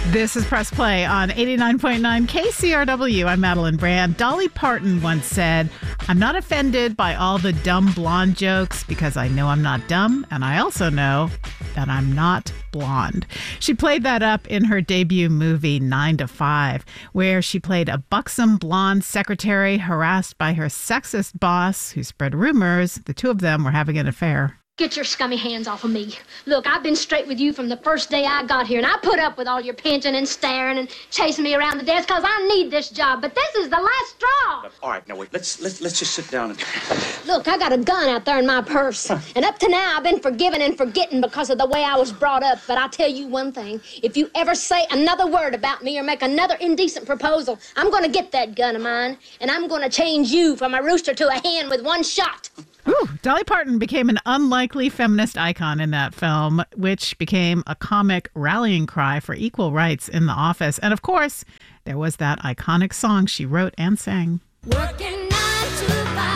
This is Press Play on 89.9 KCRW. I'm Madeline Brand. Dolly Parton once said, "I'm not offended by all the dumb blonde jokes because I know I'm not dumb, and I also know that I'm not blonde." She played that up in her debut movie 9 to 5, where she played a buxom blonde secretary harassed by her sexist boss who spread rumors the two of them were having an affair. Get your scummy hands off of me. Look, I've been straight with you from the first day I got here, and I put up with all your pinching and staring and chasing me around the desk because I need this job, but this is the last straw. All right, now wait, let's just sit down and... Look, I got a gun out there in my purse, and up to now I've been forgiving and forgetting because of the way I was brought up, but I'll tell you one thing. If you ever say another word about me or make another indecent proposal, I'm going to get that gun of mine, and I'm going to change you from a rooster to a hen with one shot. Ooh, Dolly Parton became an unlikely feminist icon in that film, which became a comic rallying cry for equal rights in the office. And of course, there was that iconic song she wrote and sang. Working 9 to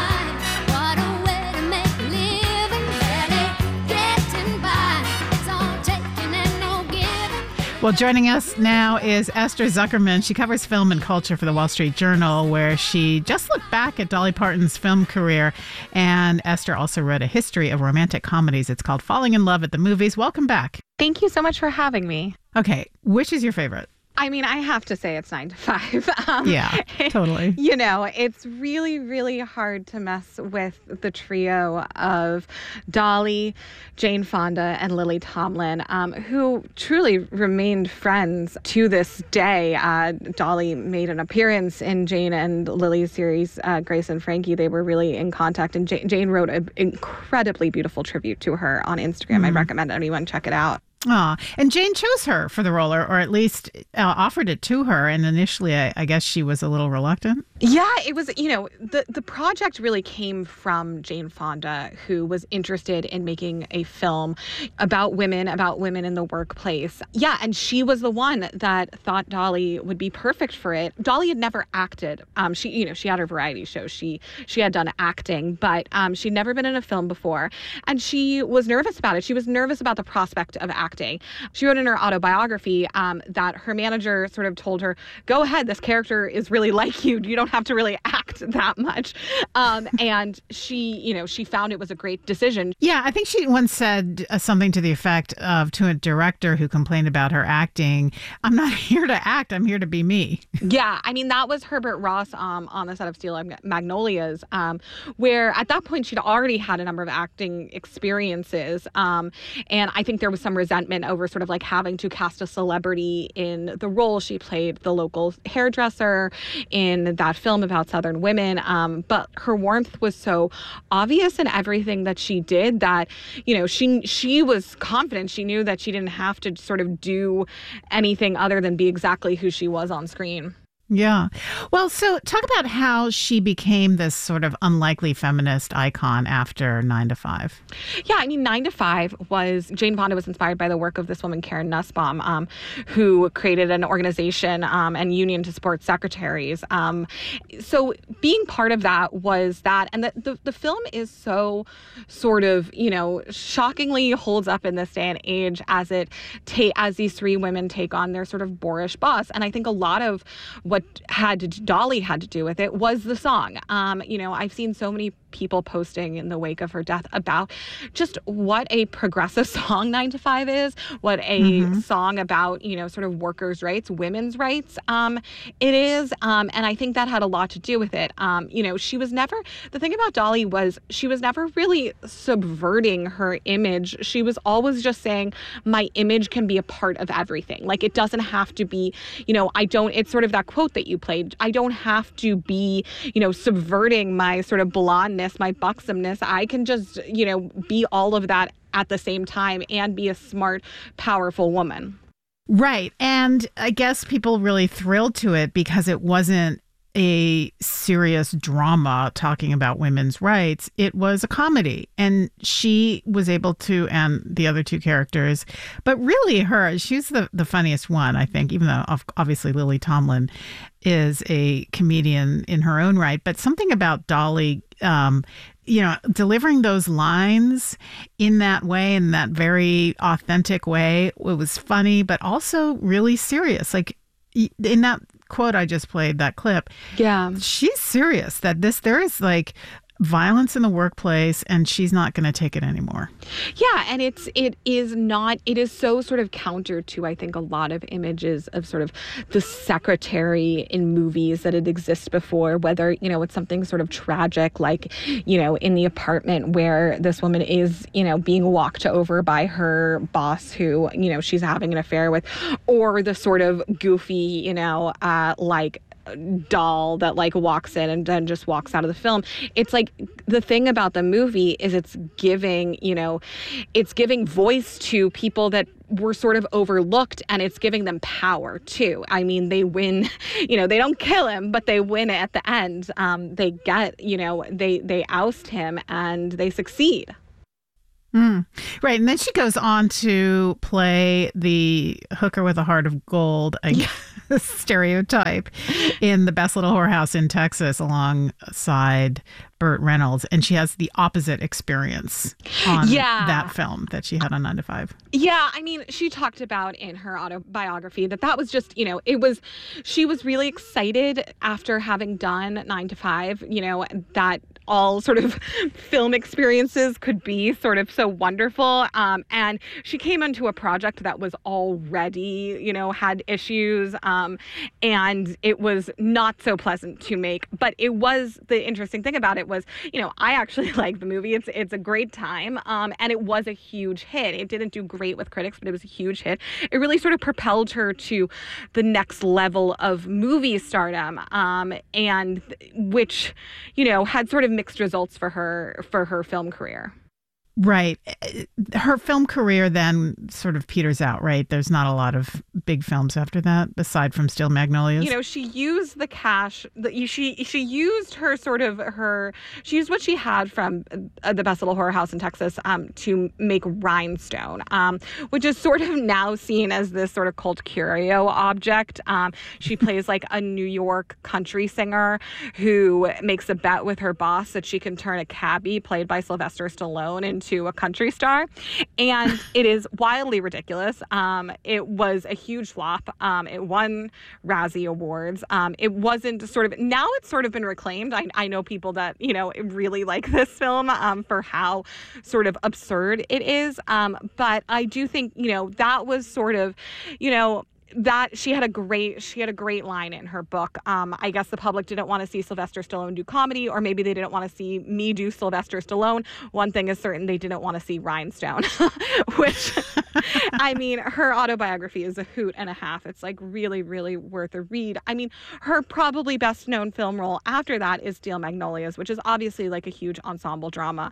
5, what a way to make a living, barely getting by, it's all taking and no giving. Well, joining us now is Esther Zuckerman. She covers film and culture for the Wall Street Journal, where she just looked back at Dolly Parton's film career. And Esther also wrote a history of romantic comedies. It's called Falling in Love at the Movies. Welcome back. Thank you so much for having me. Okay, which is your favorite? I mean, I have to say it's 9 to 5. Yeah, totally. You know, it's really, really hard to mess with the trio of Dolly, Jane Fonda, and Lily Tomlin, who truly remained friends to this day. Dolly made an appearance in Jane and Lily's series, Grace and Frankie. They were really in contact, and Jane wrote an incredibly beautiful tribute to her on Instagram. I recommend anyone check it out. Ah, and Jane chose her for the role, or at least offered it to her. And initially, I guess she was a little reluctant. Yeah, it was, you know, the project really came from Jane Fonda, who was interested in making a film about women in the workplace. Yeah, and she was the one that thought Dolly would be perfect for it. Dolly had never acted. She had her variety show. She had done acting, but she'd never been in a film before. And she was nervous about it. She was nervous about the prospect of acting. She wrote in her autobiography that her manager sort of told her, "Go ahead, this character is really like you. You don't have to really act that much." And she found it was a great decision. Yeah, I think she once said something to the effect of, to a director who complained about her acting, "I'm not here to act, I'm here to be me." Yeah, I mean, that was Herbert Ross on the set of Steel Magnolias, where at that point she'd already had a number of acting experiences. And I think there was some resentment over sort of like having to cast a celebrity in the role. She played the local hairdresser in that film about Southern women. But her warmth was so obvious in everything that she did that, you know, she was confident. She knew that she didn't have to sort of do anything other than be exactly who she was on screen. Yeah. Well, so talk about how she became this sort of unlikely feminist icon after 9 to 5. Yeah, I mean, 9 to 5 was, Jane Fonda was inspired by the work of this woman, Karen Nussbaum, who created an organization and union to support secretaries. So being part of that was that, and the film is so sort of, you know, shockingly holds up in this day and age as these three women take on their sort of boorish boss. And I think a lot of what Dolly had to do with it was the song. You know, I've seen so many people posting in the wake of her death about just what a progressive song 9 to 5 is, what a song about, you know, sort of workers' rights, women's rights it is. And I think that had a lot to do with it. You know, the thing about Dolly was she was never really subverting her image. She was always just saying, my image can be a part of everything. Like, it doesn't have to be, you know, it's sort of that quote that you played. I don't have to be, you know, subverting my sort of blondness, my buxomness. I can just, you know, be all of that at the same time and be a smart, powerful woman. Right. And I guess people really thrilled to it because it wasn't a serious drama talking about women's rights. It was a comedy, and she was able to, and the other two characters, but really she's the funniest one, I think, even though obviously Lily Tomlin is a comedian in her own right. But something about Dolly delivering those lines in that way, in that very authentic way, it was funny, but also really serious. Like in that quote I just played, that clip, she's serious that there is like violence in the workplace and she's not going to take it anymore. Yeah, and it is so sort of counter to, I think, a lot of images of sort of the secretary in movies that had existed before, whether, it's something sort of tragic like, in The Apartment where this woman is, being walked over by her boss who, she's having an affair with, or the sort of goofy, like doll that like walks in and then just walks out of the film. It's like the thing about the movie is it's giving voice to people that were sort of overlooked, and it's giving them power too. I mean, they win, they don't kill him, but they win at the end. They get, they oust him and they succeed. Right. And then she goes on to play the hooker with a heart of gold, I guess, stereotype in The Best Little Whorehouse in Texas alongside Burt Reynolds. And she has the opposite experience on that film that she had on 9 to 5. Yeah. I mean, she talked about in her autobiography that was just, she was really excited after having done 9 to 5, that all sort of film experiences could be sort of so wonderful. And she came into a project that was already, had issues, and it was not so pleasant to make. But it was, the interesting thing about it was, I actually like the movie. It's a great time. And it was a huge hit. It didn't do great with critics, but it was a huge hit. It really sort of propelled her to the next level of movie stardom, and which, had sort of mixed results for her film career. Right. Her film career then sort of peters out, right? There's not a lot of big films after that, aside from Steel Magnolias. She used the cash, she used her sort of she used what she had from The Best Little Whorehouse in Texas to make Rhinestone, which is sort of now seen as this sort of cult curio object. She plays like a New York country singer who makes a bet with her boss that she can turn a cabbie, played by Sylvester Stallone, into a country star, and it is wildly ridiculous. It was a huge flop. It won Razzie Awards. It wasn't sort of, now it's sort of been reclaimed. I know people that, really like this film for how sort of absurd it is. But I do think, that was sort of, that she had a great line in her book. I guess the public didn't want to see Sylvester Stallone do comedy, or maybe they didn't want to see me do Sylvester Stallone. One thing is certain, they didn't want to see Rhinestone, which, I mean, her autobiography is a hoot and a half. It's like really, really worth a read. I mean, her probably best known film role after that is Steel Magnolias, which is obviously like a huge ensemble drama,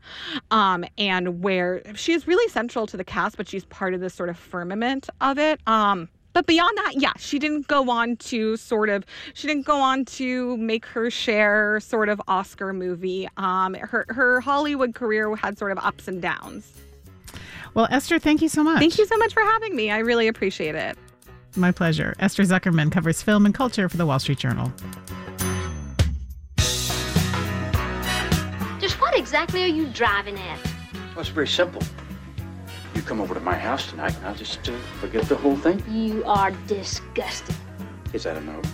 and where she's really central to the cast, but she's part of this sort of firmament of it. But beyond that, she didn't go on to make her share sort of Oscar movie. Her Hollywood career had sort of ups and downs. Well, Esther, thank you so much. Thank you so much for having me. I really appreciate it. My pleasure. Esther Zuckerman covers film and culture for the Wall Street Journal. Just what exactly are you driving at? Well, it's very simple. You come over to my house tonight, and I'll just forget the whole thing. You are disgusting. Is that a no?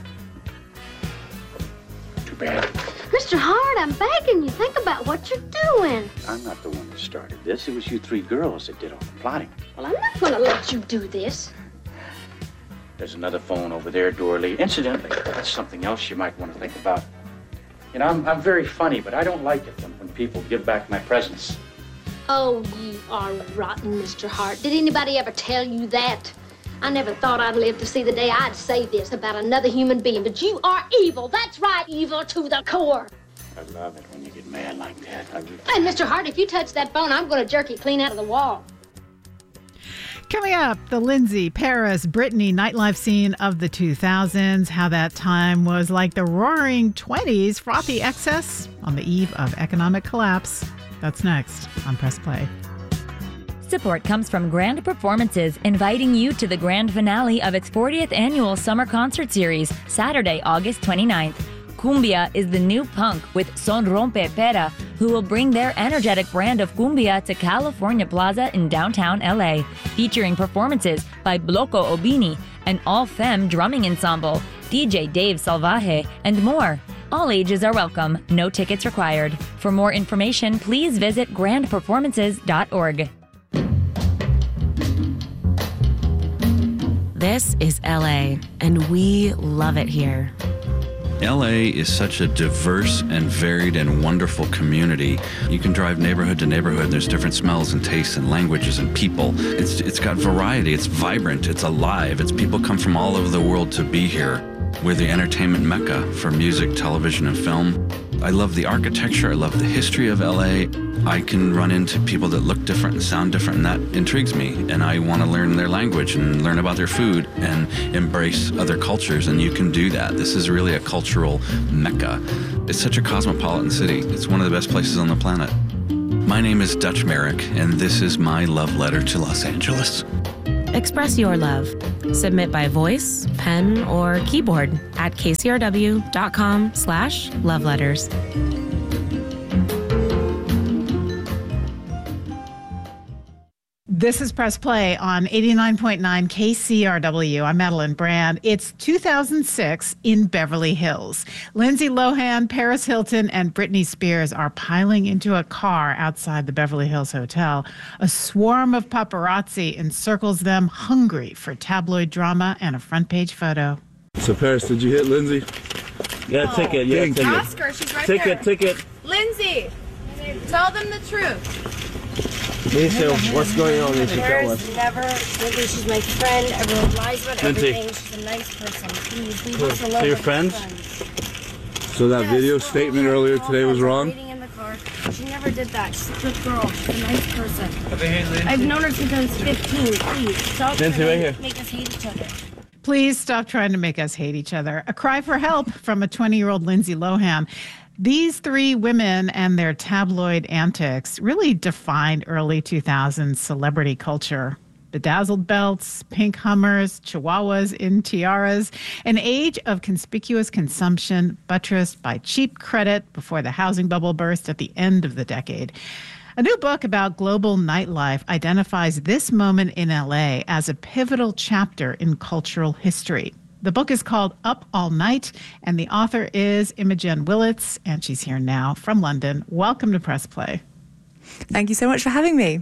Too bad. Mr. Hart, I'm begging you. Think about what you're doing. I'm not the one that started this. It was you three girls that did all the plotting. Well, I'm not going to let you do this. There's another phone over there, Dorley. Incidentally, that's something else you might want to think about. I'm very funny, but I don't like it when people give back my presents. Oh, you are rotten, Mr. Hart. Did anybody ever tell you that? I never thought I'd live to see the day I'd say this about another human being, but you are evil. That's right, evil to the core. I love it when you get mad like that. And Mr. Hart, if you touch that phone, I'm going to jerk you clean out of the wall. Coming up, the Lindsay, Paris, Britney nightlife scene of the 2000s, how that time was like the roaring 20s, frothy excess on the eve of economic collapse. That's next on Press Play. Support comes from Grand Performances, inviting you to the grand finale of its 40th annual summer concert series, Saturday, August 29th. Cumbia is the new punk with Son Rompe Pera, who will bring their energetic brand of cumbia to California Plaza in downtown LA, featuring performances by Bloco Obini, an all-femme drumming ensemble, DJ Dave Salvaje, and more. All ages are welcome, no tickets required. For more information, please visit grandperformances.org. This is LA, and we love it here. LA is such a diverse and varied and wonderful community. You can drive neighborhood to neighborhood, and there's different smells and tastes and languages and people. It's got variety, it's vibrant, it's alive. It's people come from all over the world to be here. We're the entertainment mecca for music, television, and film. I love the architecture, I love the history of LA. I can run into people that look different and sound different, and that intrigues me. And I want to learn their language and learn about their food and embrace other cultures, and you can do that. This is really a cultural mecca. It's such a cosmopolitan city. It's one of the best places on the planet. My name is Dutch Merrick, and this is my love letter to Los Angeles. Express your love. Submit by voice, pen, or keyboard at kcrw.com/loveletters. This is Press Play on 89.9 KCRW. I'm Madeline Brand. It's 2006 in Beverly Hills. Lindsay Lohan, Paris Hilton, and Britney Spears are piling into a car outside the Beverly Hills Hotel. A swarm of paparazzi encircles them, hungry for tabloid drama and a front-page photo. So, Paris, did you hit Lindsay? Yeah, ticket. Yeah, ticket. Ask her. She's right there. Ticket. Lindsay, tell them the truth. Lisa, what's going on, Lisa? Tell us. Never. Lindsay, she's my friend. Everyone lies about everything. She's a nice person. Please, leave us alone. So your friends? So that video statement earlier today was wrong? Waiting in the car. She never did that. She's a good girl. She's a nice person. I've known her since I was 15. Please, stop Lindsay, right here. Make us hate each other. Please stop trying to make us hate each other. A cry for help from a 20-year-old Lindsay Lohan. These three women and their tabloid antics really defined early 2000s celebrity culture. Bedazzled belts, pink Hummers, chihuahuas in tiaras, an age of conspicuous consumption buttressed by cheap credit before the housing bubble burst at the end of the decade. A new book about global nightlife identifies this moment in LA as a pivotal chapter in cultural history. The book is called Up All Night, and the author is Imogen Willits, and she's here now from London. Welcome to Press Play. Thank you so much for having me.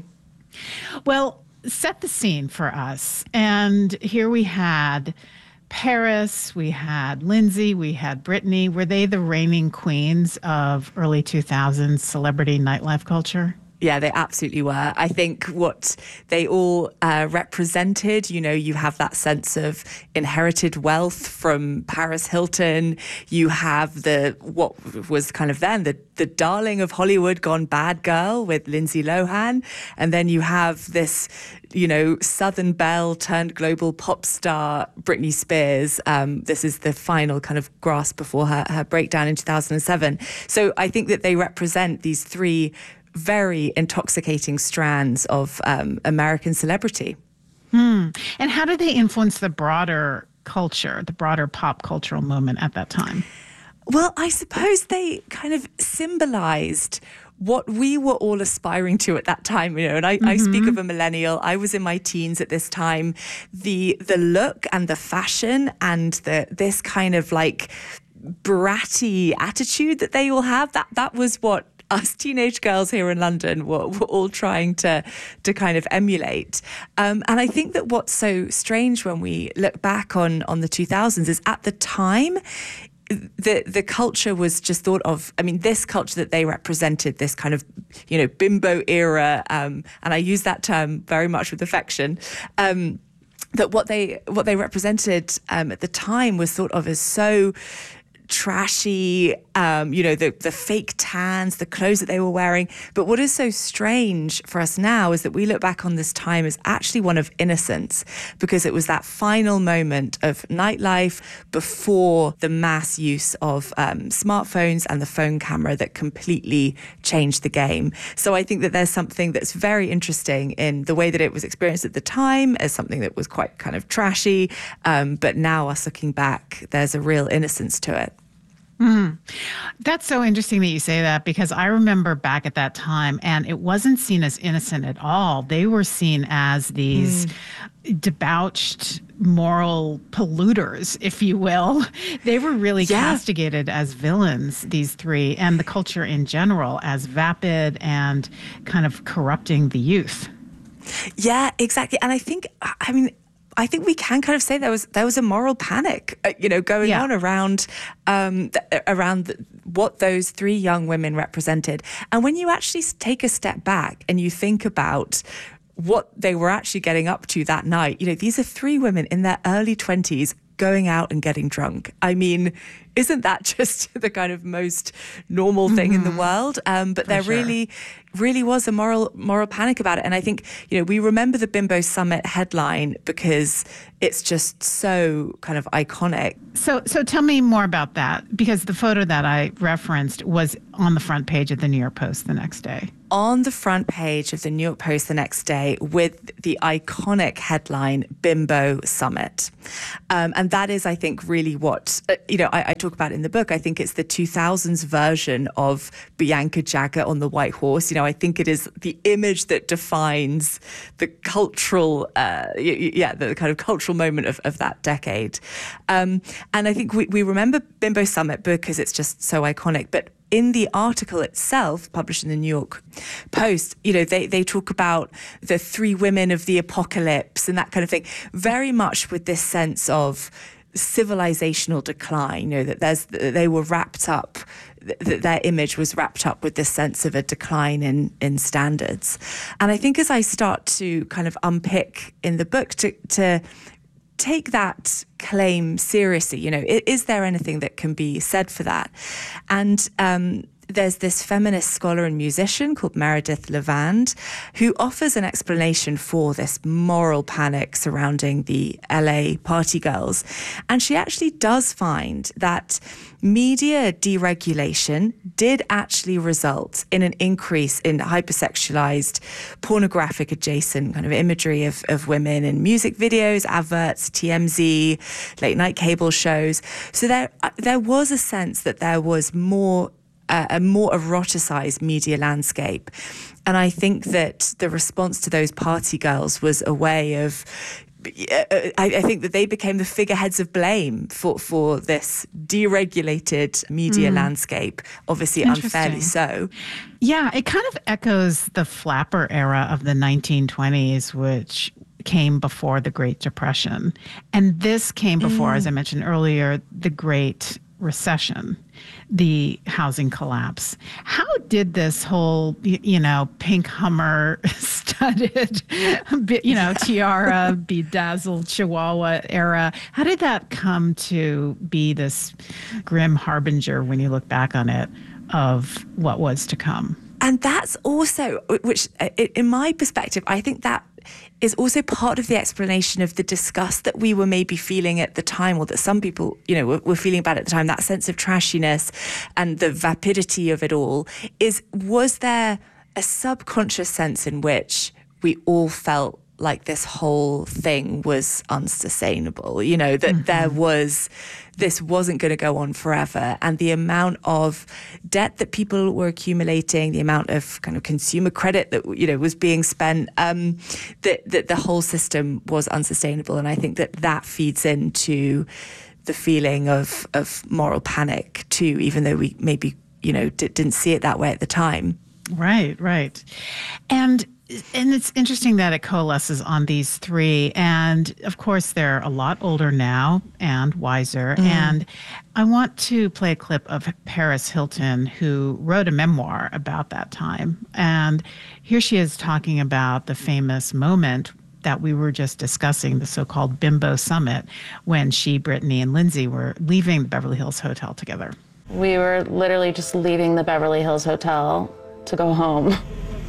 Well, set the scene for us. And here we had Paris, we had Lindsay, we had Britney. Were they the reigning queens of early 2000s celebrity nightlife culture? Yeah, they absolutely were. I think what they all represented, you know, you have that sense of inherited wealth from Paris Hilton. You have what was kind of then the darling of Hollywood gone bad girl with Lindsay Lohan. And then you have this, you know, Southern belle turned global pop star Britney Spears. This is the final kind of grasp before her breakdown in 2007. So I think that they represent these three very intoxicating strands of American celebrity. And how did they influence the broader culture, the broader pop cultural moment at that time? Well, I suppose they kind of symbolized what we were all aspiring to at that time, you know, and I speak of a millennial. I was in my teens at this time. The look and the fashion and this kind of like bratty attitude that they all have, that was what us teenage girls here in London were all trying to kind of emulate. And I think that what's so strange when we look back on the 2000s is at the time, the culture was just thought of, I mean, this culture that they represented, this kind of, you know, bimbo era, and I use that term very much with affection, that what they represented at the time was thought of as so trashy, you know, the fake tans, the clothes that they were wearing. But what is so strange for us now is that we look back on this time as actually one of innocence, because it was that final moment of nightlife before the mass use of smartphones and the phone camera that completely changed the game. So I think that there's something that's very interesting in the way that it was experienced at the time as something that was quite kind of trashy. But now us looking back, there's a real innocence to it. That's so interesting that you say that, because I remember back at that time, and it wasn't seen as innocent at all. They were seen as these debauched moral polluters, if you will. They were really castigated as villains, these three, and the culture in general as vapid and kind of corrupting the youth. Yeah, exactly. And I think we can kind of say there was a moral panic, going on around what those three young women represented. And when you actually take a step back and you think about what they were actually getting up to that night, these are three women in their early 20s going out and getting drunk. I mean, isn't that just the kind of most normal thing in the world? But there really was a moral panic about it. And I think, we remember the Bimbo Summit headline because it's just so kind of iconic. So tell me more about that, because the photo that I referenced was on the front page of the New York Post the next day. On the front page of the New York Post the next day with the iconic headline, Bimbo Summit. And that is, I think, really what, I talk about in the book. I think it's the 2000s version of Bianca Jagger on the white horse. I think it is the image that defines the cultural, the kind of cultural moment of that decade. And I think we remember Bimbo Summit because it's just so iconic. But in the article itself, published in the New York Post, they talk about the three women of the apocalypse and that kind of thing, very much with this sense of civilizational decline, that they were wrapped up, that their image was wrapped up with this sense of a decline in standards. And I think as I start to kind of unpick in the book to take that claim seriously, is there anything that can be said for that? And there's this feminist scholar and musician called Meredith Levand who offers an explanation for this moral panic surrounding the LA party girls. And she actually does find that media deregulation did actually result in an increase in hypersexualized, pornographic adjacent kind of imagery of women in music videos, adverts, TMZ, late night cable shows. So there was a sense that there was a more eroticized media landscape. And I think that the response to those party girls was a way of, I think that they became the figureheads of blame for this deregulated media landscape, obviously unfairly so. Yeah, it kind of echoes the flapper era of the 1920s, which came before the Great Depression. And this came before, as I mentioned earlier, the Great Recession, the housing collapse. How did this whole, pink Hummer studded, tiara, bedazzled Chihuahua era, how did that come to be this grim harbinger when you look back on it of what was to come? And that's also, which in my perspective, I think that is also part of the explanation of the disgust that we were maybe feeling at the time, or that some people, were feeling about at the time, that sense of trashiness and the vapidity of it all. Was there a subconscious sense in which we all felt like this whole thing was unsustainable, that this wasn't going to go on forever, and the amount of debt that people were accumulating, the amount of kind of consumer credit that was being spent, that the whole system was unsustainable. And I think that feeds into the feeling of moral panic too, even though we maybe didn't see it that way at the time. Right. And it's interesting that it coalesces on these three. And of course, they're a lot older now and wiser. And I want to play a clip of Paris Hilton, who wrote a memoir about that time. And here she is talking about the famous moment that we were just discussing, the so-called Bimbo Summit, when she, Brittany, and Lindsay were leaving the Beverly Hills Hotel together. We were literally just leaving the Beverly Hills Hotel to go home.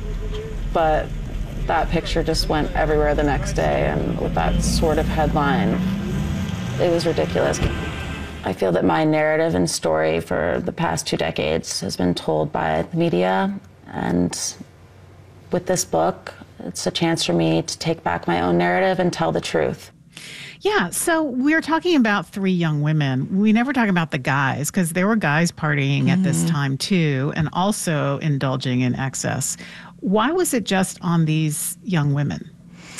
But that picture just went everywhere the next day, and with that sort of headline, it was ridiculous. I feel that my narrative and story for the past 2 decades has been told by the media, and with this book, it's a chance for me to take back my own narrative and tell the truth. Yeah, so we're talking about 3 young women. We never talk about the guys because there were guys partying at this time too, and also indulging in excess. Why was it just on these young women?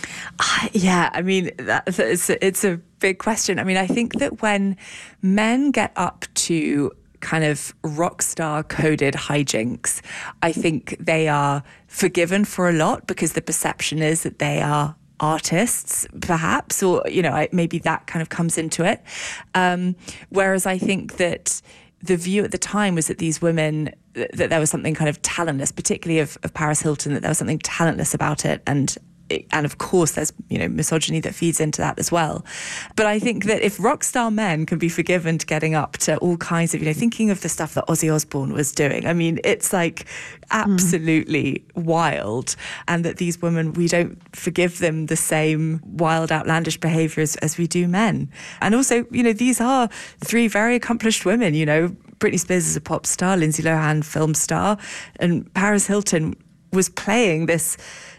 Yeah, I mean, it's a big question. I mean, I think that when men get up to kind of rock star coded hijinks, I think they are forgiven for a lot because the perception is that they are artists, perhaps, or, maybe that kind of comes into it. Whereas I think that the view at the time was that these women, that there was something kind of talentless, particularly of Paris Hilton, that there was something talentless about it. And of course, there's, misogyny that feeds into that as well. But I think that if rock star men can be forgiven to getting up to all kinds of, thinking of the stuff that Ozzy Osbourne was doing, I mean, it's like absolutely wild. And that these women, we don't forgive them the same wild, outlandish behaviors as we do men. And also, these are 3 very accomplished women, Britney Spears is a pop star, Lindsay Lohan, film star, and Paris Hilton was playing this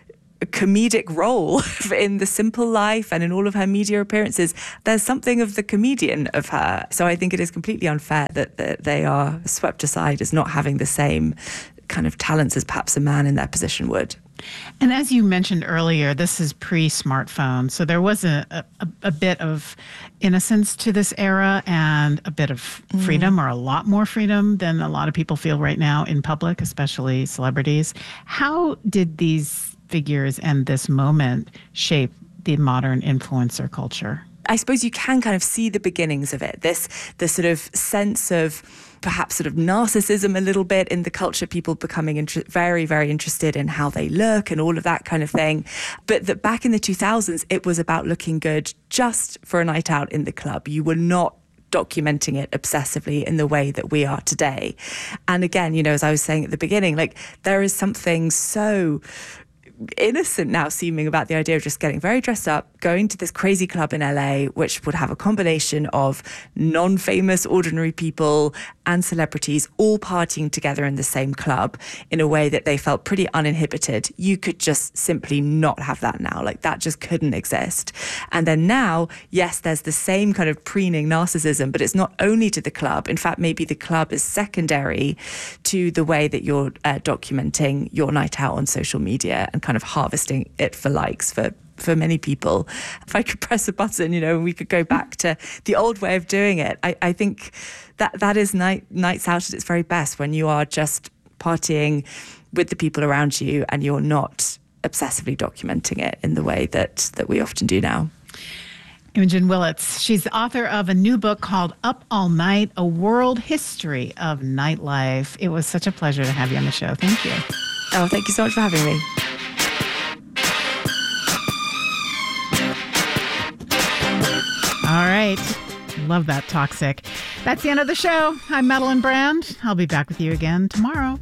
comedic role in The Simple Life and in all of her media appearances. There's something of the comedian of her. So I think it is completely unfair that they are swept aside as not having the same kind of talents as perhaps a man in their position would. And as you mentioned earlier, this is pre-smartphone, so there was a bit of innocence to this era and a bit of freedom, or a lot more freedom than a lot of people feel right now in public, especially celebrities. How did these figures and this moment shape the modern influencer culture? I suppose you can kind of see the beginnings of it, the sort of sense of perhaps sort of narcissism a little bit in the culture, people becoming very, very interested in how they look and all of that kind of thing. But that back in the 2000s, it was about looking good just for a night out in the club. You were not documenting it obsessively in the way that we are today. And again, as I was saying at the beginning, like there is something so innocent now seeming about the idea of just getting very dressed up, going to this crazy club in LA, which would have a combination of non-famous, ordinary people and celebrities all partying together in the same club in a way that they felt pretty uninhibited. You could just simply not have that now. Like that just couldn't exist. And then now, yes, there's the same kind of preening narcissism, but it's not only to the club. In fact, maybe the club is secondary to the way that you're documenting your night out on social media and kind of harvesting it for likes for many people. If I could press a button, we could go back to the old way of doing it. I think that is nights out at its very best, when you are just partying with the people around you and you're not obsessively documenting it in the way that we often do now. Imogen Willits, she's the author of a new book called Up All Night, A World History of Nightlife. It was such a pleasure to have you on the show. Thank you. Oh, thank you so much for having me. All right. Love that toxic. That's the end of the show. I'm Madeline Brand. I'll be back with you again tomorrow.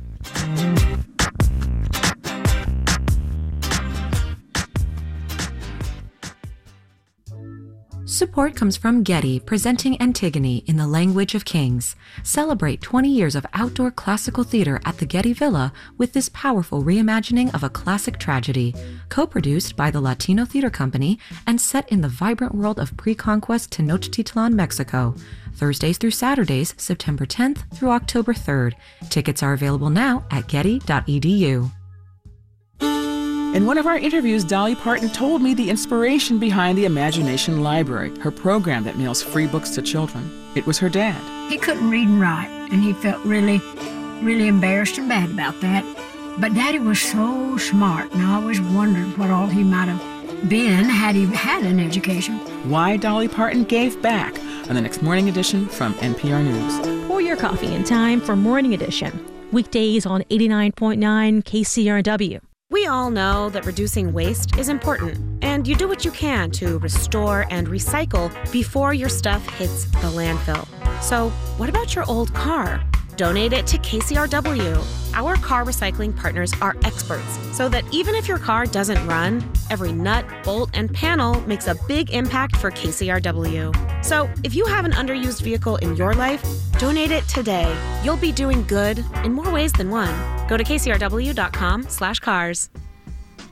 Support comes from Getty, presenting Antigone in the Language of Kings. Celebrate 20 years of outdoor classical theater at the Getty Villa with this powerful reimagining of a classic tragedy. Co-produced by the Latino Theater Company and set in the vibrant world of pre-conquest Tenochtitlan, Mexico. Thursdays through Saturdays, September 10th through October 3rd. Tickets are available now at getty.edu. In one of our interviews, Dolly Parton told me the inspiration behind the Imagination Library, her program that mails free books to children. It was her dad. He couldn't read and write, and he felt really, really embarrassed and bad about that. But Daddy was so smart, and I always wondered what all he might have been had he had an education. Why Dolly Parton gave back on the next Morning Edition from NPR News. Pour your coffee in time for Morning Edition. Weekdays on 89.9 KCRW. We all know that reducing waste is important, and you do what you can to restore and recycle before your stuff hits the landfill. So, what about your old car? Donate it to KCRW. Our car recycling partners are experts, so that even if your car doesn't run, every nut, bolt, and panel makes a big impact for KCRW. So, if you have an underused vehicle in your life, donate it today. You'll be doing good in more ways than one. Go to kcrw.com/cars.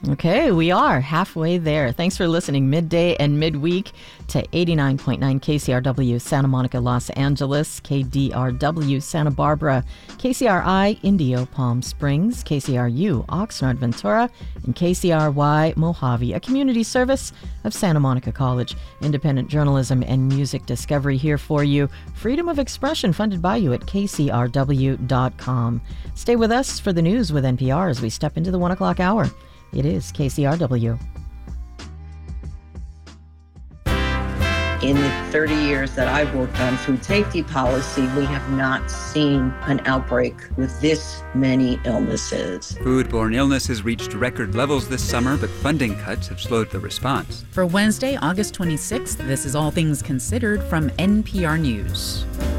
Okay, we are halfway there. Thanks for listening midday and midweek to 89.9 KCRW Santa Monica, Los Angeles, KDRW Santa Barbara, KCRI Indio Palm Springs, KCRU Oxnard Ventura, and KCRY Mojave, a community service of Santa Monica College. Independent journalism and music discovery here for you. Freedom of expression funded by you at kcrw.com. Stay with us for the news with NPR as we step into the 1 o'clock hour. It is KCRW. In the 30 years that I've worked on food safety policy, we have not seen an outbreak with this many illnesses. Foodborne illnesses reached record levels this summer, but funding cuts have slowed the response. For Wednesday, August 26th, this is All Things Considered from NPR News.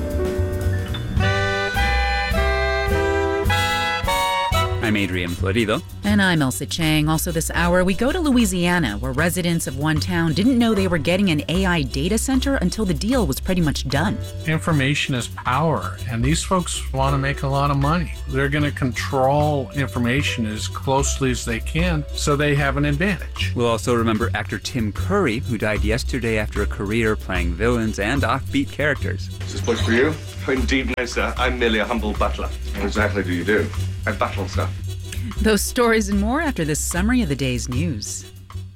I'm Adrian Florido. And I'm Elsa Chang. Also this hour, we go to Louisiana, where residents of one town didn't know they were getting an AI data center until the deal was pretty much done. Information is power, and these folks want to make a lot of money. They're going to control information as closely as they can, so they have an advantage. We'll also remember actor Tim Curry, who died yesterday after a career playing villains and offbeat characters. Is this place for you? Indeed, no, sir. I'm merely a humble butler. What exactly do you do? I battle, sir. Those stories and more after this summary of the day's news.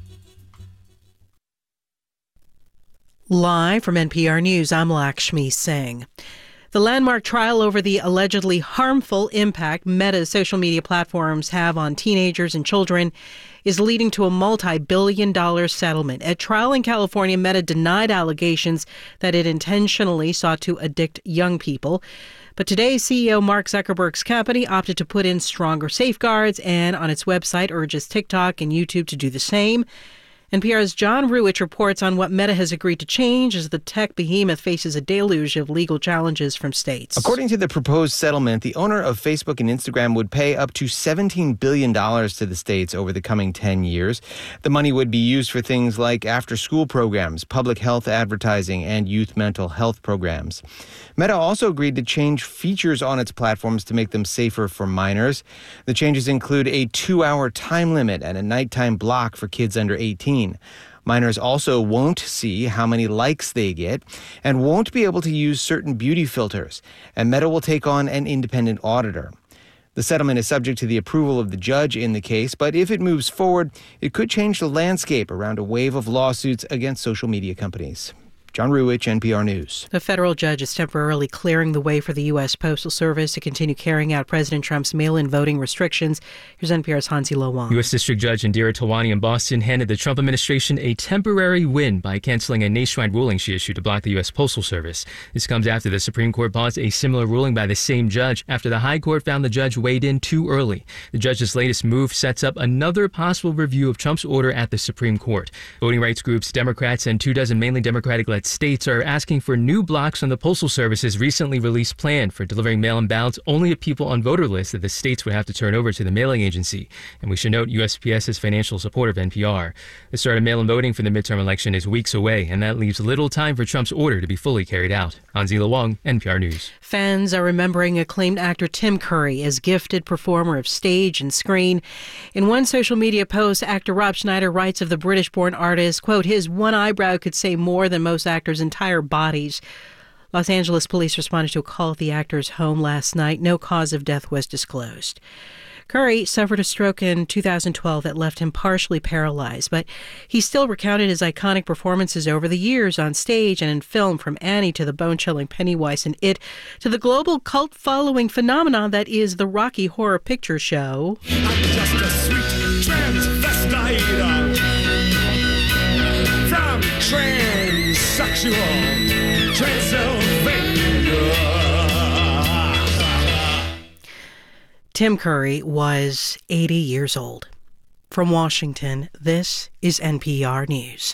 Live from NPR News, I'm Lakshmi Singh. The landmark trial over the allegedly harmful impact Meta's social media platforms have on teenagers and children is leading to a multi-billion-dollar settlement. At trial in California, Meta denied allegations that it intentionally sought to addict young people. But today, CEO Mark Zuckerberg's company opted to put in stronger safeguards and on its website urges TikTok and YouTube to do the same. NPR's John Ruwitch reports on what Meta has agreed to change as the tech behemoth faces a deluge of legal challenges from states. According to the proposed settlement, the owner of Facebook and Instagram would pay up to $17 billion to the states over the coming 10 years. The money would be used for things like after-school programs, public health advertising, and youth mental health programs. Meta also agreed to change features on its platforms to make them safer for minors. The changes include a 2-hour time limit and a nighttime block for kids under 18. Minors also won't see how many likes they get and won't be able to use certain beauty filters, and Meta will take on an independent auditor. The settlement is subject to the approval of the judge in the case, but if it moves forward, it could change the landscape around a wave of lawsuits against social media companies. John Ruwitch, NPR News. A federal judge is temporarily clearing the way for the U.S. Postal Service to continue carrying out President Trump's mail-in voting restrictions. Here's NPR's Hansi Lo Wang. U.S. District Judge Indira Tawani in Boston handed the Trump administration a temporary win by canceling a nationwide ruling she issued to block the U.S. Postal Service. This comes after the Supreme Court paused a similar ruling by the same judge after the High Court found the judge weighed in too early. The judge's latest move sets up another possible review of Trump's order at the Supreme Court. Voting rights groups, Democrats, and 24 mainly Democratic-led states are asking for new blocks on the Postal Service's recently released plan for delivering mail-in ballots only to people on voter lists that the states would have to turn over to the mailing agency. And we should note USPS is financial support of NPR. The start of mail-in voting for the midterm election is weeks away, and that leaves little time for Trump's order to be fully carried out. Hansi Lo Wang, NPR News. Fans are remembering acclaimed actor Tim Curry as gifted performer of stage and screen. In one social media post, actor Rob Schneider writes of the British-born artist, quote, his one eyebrow could say more than most actors' entire bodies. Los Angeles police responded to a call at the actor's home last night. No cause of death was disclosed. Curry suffered a stroke in 2012 that left him partially paralyzed, but he still recounted his iconic performances over the years on stage and in film, from Annie to the bone-chilling Pennywise and It, to the global cult-following phenomenon that is the Rocky Horror Picture Show. I'm just a sweet transvestite from transsexual Transylvania. Tim Curry was 80 years old. From Washington, this is NPR News.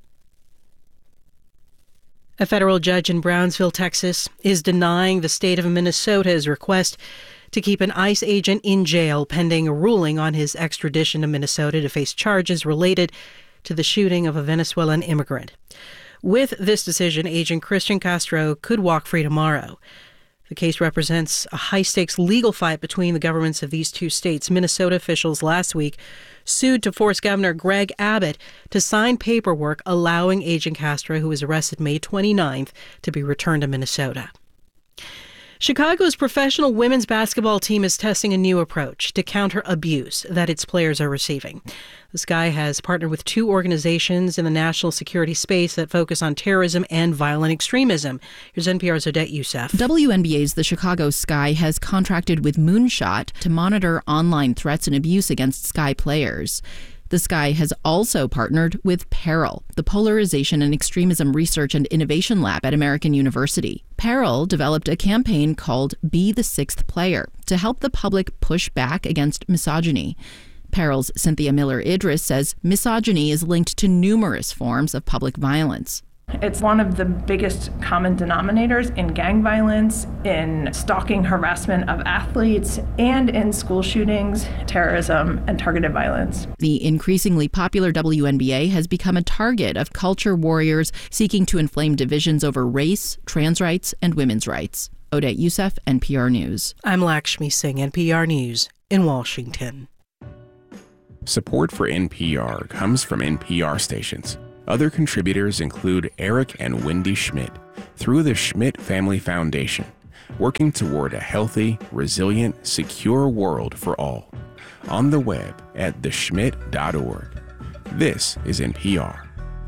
A federal judge in Brownsville, Texas, is denying the state of Minnesota's request to keep an ICE agent in jail pending a ruling on his extradition to Minnesota to face charges related to the shooting of a Venezuelan immigrant. With this decision, Agent Christian Castro could walk free tomorrow. The case represents a high-stakes legal fight between the governments of these two states. Minnesota officials last week sued to force Governor Greg Abbott to sign paperwork allowing Agent Castro, who was arrested May 29th, to be returned to Minnesota. Chicago's professional women's basketball team is testing a new approach to counter abuse that its players are receiving. The Sky has partnered with two organizations in the national security space that focus on terrorism and violent extremism. Here's NPR's Odette Youssef. WNBA's The Chicago Sky has contracted with Moonshot to monitor online threats and abuse against Sky players. The Sky has also partnered with Peril, the Polarization and Extremism Research and Innovation Lab at American University. Peril developed a campaign called Be the Sixth Player to help the public push back against misogyny. Peril's Cynthia Miller Idris says misogyny is linked to numerous forms of public violence. It's one of the biggest common denominators in gang violence, in stalking, harassment of athletes, and in school shootings, terrorism, and targeted violence. The increasingly popular WNBA has become a target of culture warriors seeking to inflame divisions over race, trans rights, and women's rights. Odette Youssef, NPR News. I'm Lakshmi Singh, NPR News in Washington. Support for NPR comes from NPR stations. Other contributors include Eric and Wendy Schmidt through the Schmidt Family Foundation, working toward a healthy, resilient, secure world for all. On the web at theschmidt.org. This is NPR.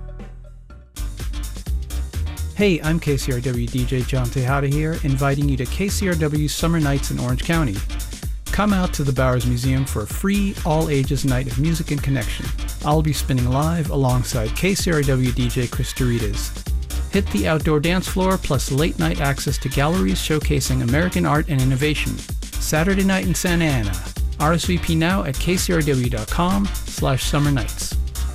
Hey, I'm KCRW DJ John Tejada here, inviting you to KCRW Summer Nights in Orange County. Come out to the Bowers Museum for a free, all-ages night of music and connection. I'll be spinning live alongside KCRW DJ Chris Doritas. Hit the outdoor dance floor, plus late-night access to galleries showcasing American art and innovation. Saturday night in Santa Ana. RSVP now at kcrw.com/summernights.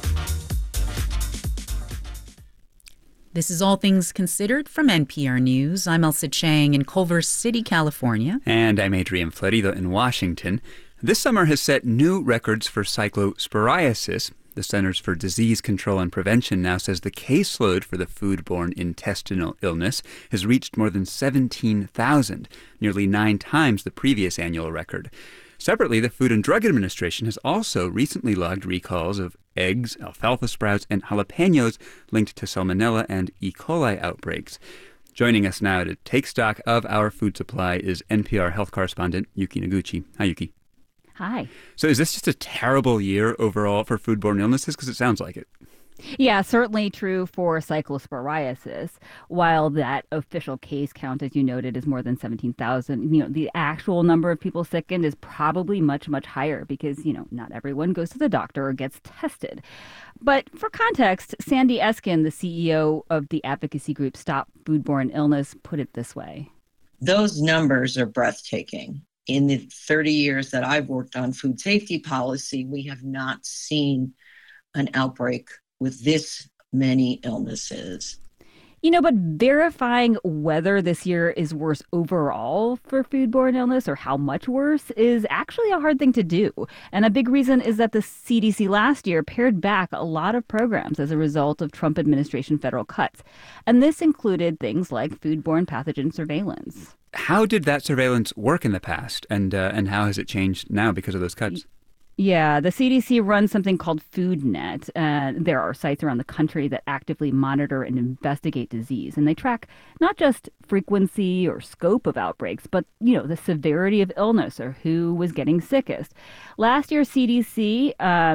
This is All Things Considered from NPR News. I'm Elsa Chang in Culver City, California. And I'm Adrian Florido in Washington. This summer has set new records for cyclosporiasis. The Centers for Disease Control and Prevention now says the caseload for the foodborne intestinal illness has reached more than 17,000, nearly 9 times the previous annual record. Separately, the Food and Drug Administration has also recently logged recalls of eggs, alfalfa sprouts, and jalapenos linked to salmonella and E. coli outbreaks. Joining us now to take stock of our food supply is NPR health correspondent Yuki Noguchi. Hi, Yuki. Hi. So is this just a terrible year overall for foodborne illnesses? Because it sounds like it. Yeah, certainly true for cyclosporiasis. While that official case count, as you noted, is more than 17,000, the actual number of people sickened is probably much, much higher because, not everyone goes to the doctor or gets tested. But for context, Sandy Eskin, the CEO of the advocacy group Stop Foodborne Illness, put it this way. Those numbers are breathtaking. In the 30 years that I've worked on food safety policy, we have not seen an outbreak with this many illnesses. But verifying whether this year is worse overall for foodborne illness or how much worse is actually a hard thing to do. And a big reason is that the CDC last year pared back a lot of programs as a result of Trump administration federal cuts. And this included things like foodborne pathogen surveillance. How did that surveillance work in the past, and how has it changed now because of those cuts? Yeah, the CDC runs something called FoodNet. There are sites around the country that actively monitor and investigate disease. And they track not just frequency or scope of outbreaks, but, the severity of illness or who was getting sickest. Last year, CDC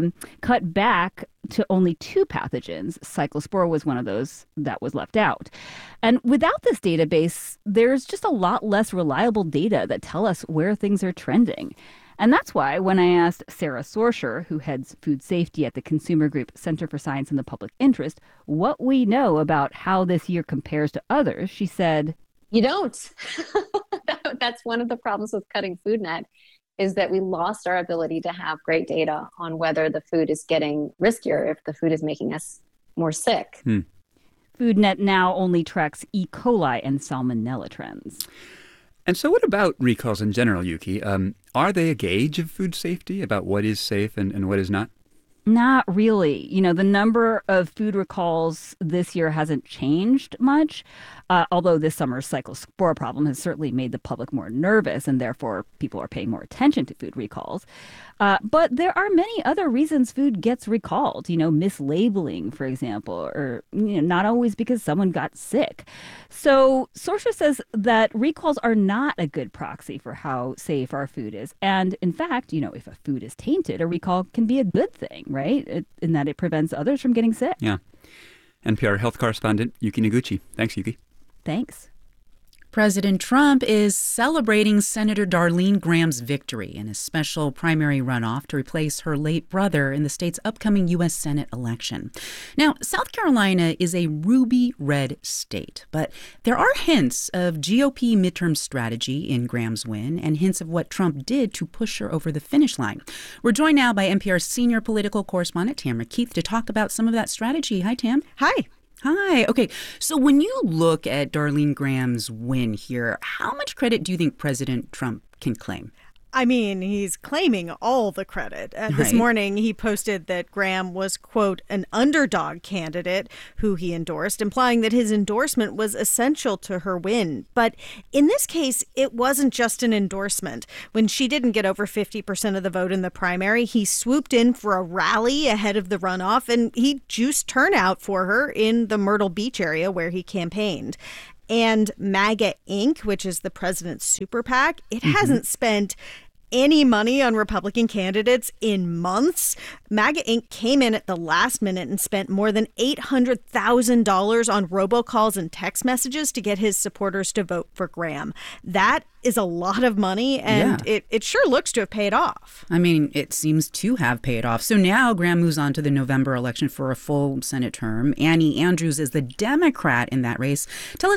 cut back to only 2 pathogens. Cyclospora was one of those that was left out. And without this database, there's just a lot less reliable data that tell us where things are trending. And that's why when I asked Sarah Sorsher, who heads food safety at the consumer group Center for Science and the Public Interest, what we know about how this year compares to others, she said, "You don't." That's one of the problems with cutting FoodNet, is that we lost our ability to have great data on whether the food is getting riskier, if the food is making us more sick. FoodNet now only tracks E. coli and salmonella trends. And so what about recalls in general, Yuki? Are they a gauge of food safety, about what is safe and what is not? Not really. You know, the number of food recalls this year hasn't changed much, although this summer's cyclospora problem has certainly made the public more nervous, and therefore people are paying more attention to food recalls. But there are many other reasons food gets recalled, you know, mislabeling, for example, or not always because someone got sick. So Sources says that recalls are not a good proxy for how safe our food is. And in fact, you know, if a food is tainted, a recall can be a good thing, right? In that it prevents others from getting sick. Yeah. NPR health correspondent Yuki Noguchi. Thanks, Yuki. Thanks. President Trump is celebrating Senator Darlene Graham's victory in a special primary runoff to replace her late brother in the state's upcoming U.S. Senate election. Now, South Carolina is a ruby red state, but there are hints of GOP midterm strategy in Graham's win and hints of what Trump did to push her over the finish line. We're joined now by NPR's senior political correspondent, Tamara Keith, to talk about some of that strategy. Hi, Tam. Hi. Hi. Okay. So when you look at Darlene Graham's win here, how much credit do you think President Trump can claim? I mean, he's claiming all the credit. This morning, he posted that Graham was, quote, an underdog candidate who he endorsed, implying that his endorsement was essential to her win. But in this case, it wasn't just an endorsement. When she didn't get over 50% of the vote in the primary, he swooped in for a rally ahead of the runoff, and he juiced turnout for her in the Myrtle Beach area where he campaigned. And MAGA Inc., which is the president's super PAC, it hasn't spent any money on Republican candidates in months. MAGA Inc. came in at the last minute and spent more than $800,000 on robocalls and text messages to get his supporters to vote for Graham. That is a lot of money, and it sure looks to have paid off. I mean, it seems to have paid off. So now Graham moves on to the November election for a full Senate term. Annie Andrews is the Democrat in that race. Tell